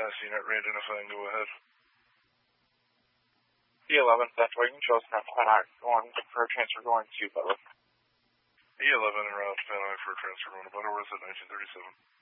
CNET re-identifying, go ahead. E11, that's where you can show us that going for a transfer going to Butler. E11 and route Panhard for a transfer going to Butler, where's at 1937?